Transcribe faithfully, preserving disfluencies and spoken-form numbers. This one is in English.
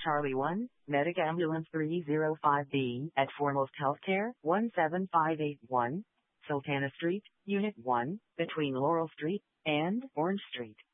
Charlie one, Medic Ambulance three oh five B at Foremost Healthcare, one seven five eight one, Sultana Street, Unit one, between Laurel Street and Orange Street.